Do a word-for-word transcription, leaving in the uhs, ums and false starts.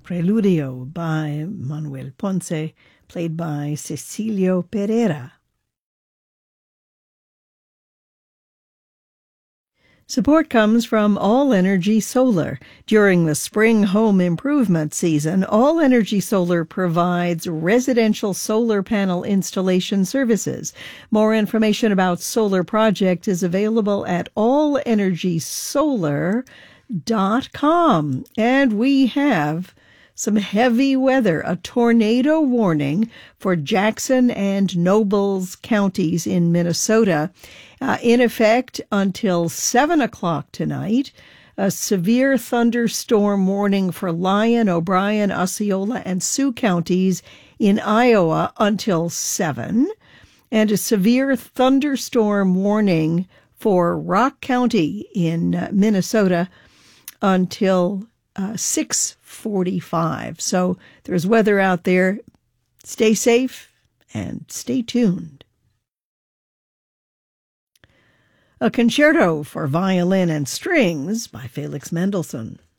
Preludio by Manuel Ponce, played by Cecilio Pereira. Support comes from All Energy Solar. During the spring home improvement season, All Energy Solar provides residential solar panel installation services. More information about solar project is available at all energy solar dot com. And we have some heavy weather, a tornado warning for Jackson and Nobles counties in Minnesota, uh, in effect until seven o'clock tonight. A severe thunderstorm warning for Lyon, O'Brien, Osceola, and Sioux counties in Iowa until seven. And a severe thunderstorm warning for Rock County in uh, Minnesota until Uh, six forty-five. So there's weather out there. Stay safe and stay tuned. A Concerto for Violin and Strings by Felix Mendelssohn.